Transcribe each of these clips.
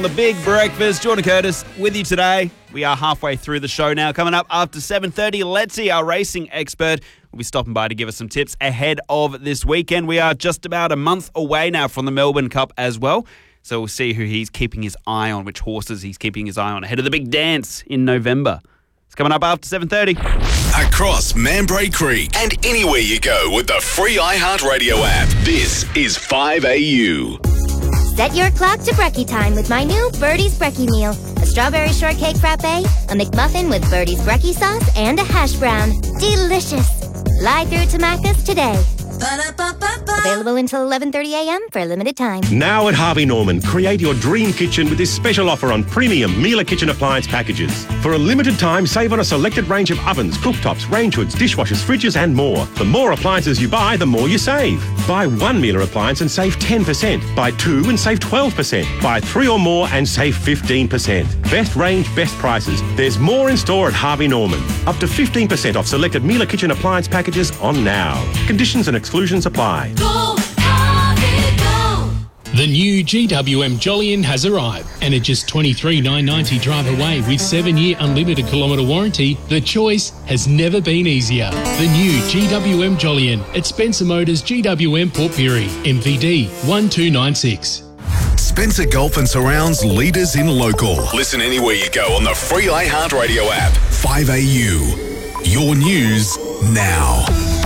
The Big Breakfast. Jordan Curtis with you today. We are halfway through the show now. Coming up after 7:30, Letzi, our racing expert, will be stopping by to give us some tips ahead of this weekend. We are just about a month away now from the Melbourne Cup as well. So we'll see who he's keeping his eye on, which horses he's keeping his eye on ahead of the big dance in November. It's coming up after 7:30. Across Mambray Creek and anywhere you go with the free iHeartRadio app. This is 5AU. Set your clock to brekkie time with my new Birdie's Brekkie meal. A strawberry shortcake frappe, a McMuffin with Birdie's Brekkie sauce, and a hash brown. Delicious. Fly through to Macca's today. Available until 11:30 a.m. for a limited time. Now at Harvey Norman, create your dream kitchen with this special offer on premium Miele kitchen appliance packages. For a limited time, save on a selected range of ovens, cooktops, range hoods, dishwashers, fridges and more. The more appliances you buy, the more you save. Buy one Miele appliance and save 10%. Buy two and save 12%. Buy three or more and save 15%. Best range, best prices. There's more in store at Harvey Norman. Up to 15% off selected Miele kitchen appliance packages on now. Conditions and exclusions apply. Go, Harvey, go! The new GWM Jolyon has arrived, and at just $23,990 drive away with 7-year unlimited kilometre warranty, the choice has never been easier. The new GWM Jolyon at Spencer Motors GWM Port Pirie, MVD 1296. Spencer Gulf and Surrounds leaders in local. Listen anywhere you go on the free iHeartRadio app. 5AU. Your news now.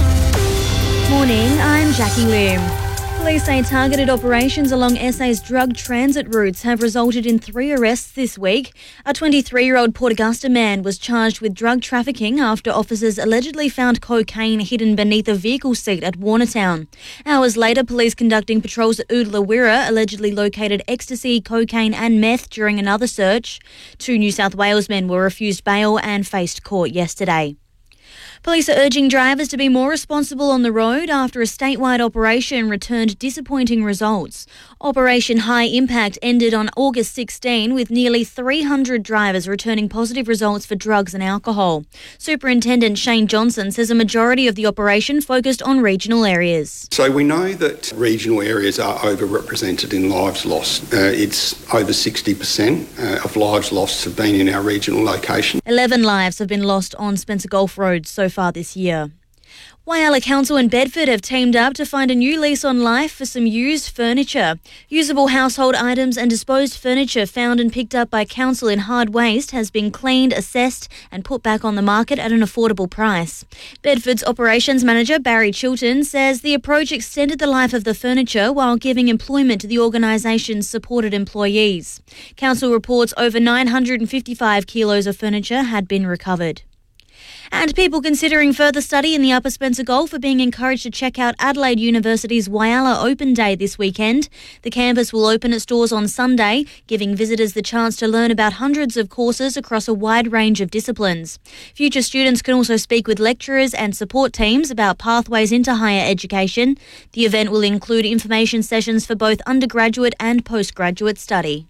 Morning, I'm Jackie Lim. Police say targeted operations along SA's drug transit routes have resulted in 3 arrests this week. A 23-year-old Port Augusta man was charged with drug trafficking after officers allegedly found cocaine hidden beneath a vehicle seat at Warnertown. Hours later, police conducting patrols at Oodlawirra allegedly located ecstasy, cocaine and meth during another search. 2 New South Wales men were refused bail and faced court yesterday. Police are urging drivers to be more responsible on the road after a statewide operation returned disappointing results. Operation High Impact ended on August 16 with nearly 300 drivers returning positive results for drugs and alcohol. Superintendent Shane Johnson says a majority of the operation focused on regional areas. So we know that regional areas are overrepresented in lives lost. It's over 60% of lives lost have been in our regional location. 11 lives have been lost on Spencer Gulf Road so far this year. Whyalla Council and Bedford have teamed up to find a new lease on life for some used furniture. Usable household items and disposed furniture found and picked up by council in hard waste has been cleaned, assessed and put back on the market at an affordable price. Bedford's operations manager Barry Chilton says the approach extended the life of the furniture while giving employment to the organisation's supported employees. Council reports over 955 kilos of furniture had been recovered. And people considering further study in the Upper Spencer Gulf are being encouraged to check out Adelaide University's Whyalla Open Day this weekend. The campus will open its doors on Sunday, giving visitors the chance to learn about hundreds of courses across a wide range of disciplines. Future students can also speak with lecturers and support teams about pathways into higher education. The event will include information sessions for both undergraduate and postgraduate study.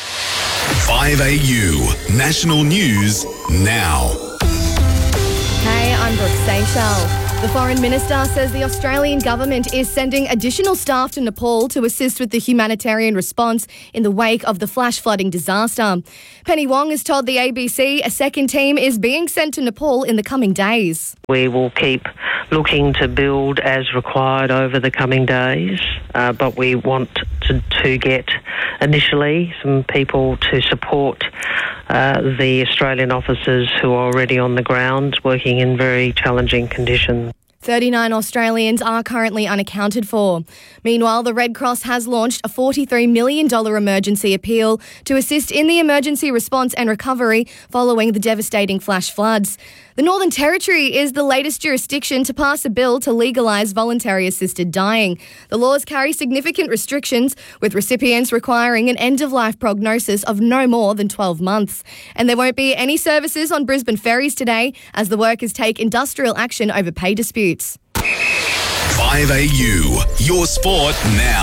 5AU. National News now. Hey, I'm Brooke Seychelles. The Foreign Minister says the Australian government is sending additional staff to Nepal to assist with the humanitarian response in the wake of the flash flooding disaster. Penny Wong has told the ABC a second team is being sent to Nepal in the coming days. We will keep looking to build as required over the coming days, but we want to get initially some people to support the Australian officers who are already on the ground working in very challenging conditions. 39 Australians are currently unaccounted for. Meanwhile, the Red Cross has launched a $43 million emergency appeal to assist in the emergency response and recovery following the devastating flash floods. The Northern Territory is the latest jurisdiction to pass a bill to legalise voluntary assisted dying. The laws carry significant restrictions, with recipients requiring an end-of-life prognosis of no more than 12 months. And there won't be any services on Brisbane ferries today as the workers take industrial action over pay disputes. 5AU. Your sport now.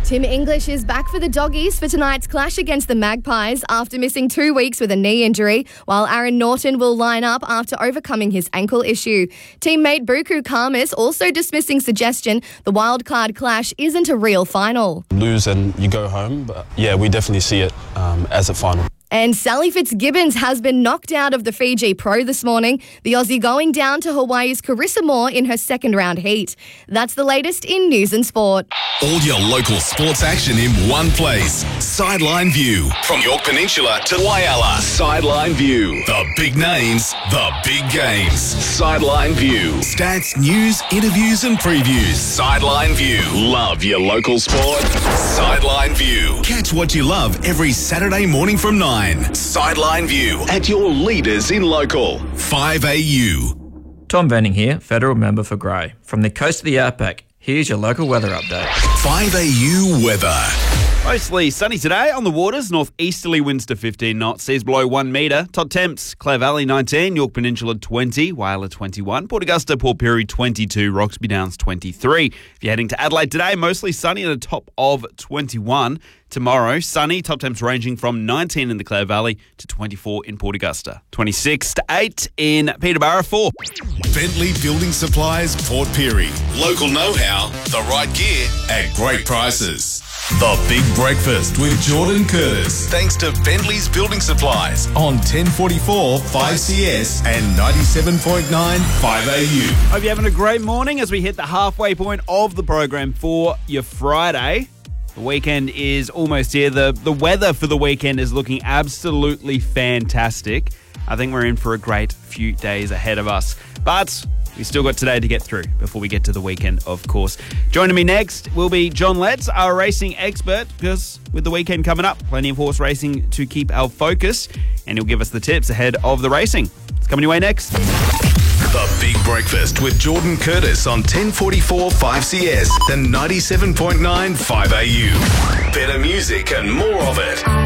Tim English is back for the Doggies for tonight's clash against the Magpies after missing 2 weeks with a knee injury, while Aaron Norton will line up after overcoming his ankle issue. Teammate Buku Karmas also dismissing suggestion the wildcard clash isn't a real final. Lose and you go home, but yeah, we definitely see it as a final. And Sally Fitzgibbons has been knocked out of the Fiji Pro this morning, the Aussie going down to Hawaii's Carissa Moore in her second round heat. That's the latest in news and sport. All your local sports action in one place. Sideline View. From York Peninsula to Whyalla. Sideline View. The big names, the big games. Sideline View. Stats, news, interviews and previews. Sideline View. Love your local sport. Sideline View. Catch what you love every Saturday morning from 9. Sideline View at your leaders in local. 5AU. Tom Venning here, Federal Member for Grey. From the coast of the Outback, here's your local weather update. 5AU weather. Mostly sunny today on the waters. Northeasterly winds to 15 knots. Seas below 1 metre. Top temps, Clare Valley 19, York Peninsula 20, Whyalla 21, Port Augusta, Port Pirie 22, Roxby Downs 23. If you're heading to Adelaide today, mostly sunny at a top of 21. Tomorrow, sunny, top temps ranging from 19 in the Clare Valley to 24 in Port Augusta. 26 to 8 in Peterborough 4. Bentley Building Supplies, Port Pirie. Local know-how, the right gear at great prices. The Big Breakfast with Jordan Curtis. Thanks to Bentley's Building Supplies on 1044 5CS and 97.9 5AU. Hope you're having a great morning as we hit the halfway point of the program for your Friday. The weekend is almost here. The weather for the weekend is looking absolutely fantastic. I think we're in for a great few days ahead of us. But we still got today to get through before we get to the weekend, of course. Joining me next will be John Letts, our racing expert, because with the weekend coming up, plenty of horse racing to keep our focus, and he'll give us the tips ahead of the racing. It's coming your way next. The Big Breakfast with Jordan Curtis on 1044 5CS and 97.9 5AU. Better music and more of it.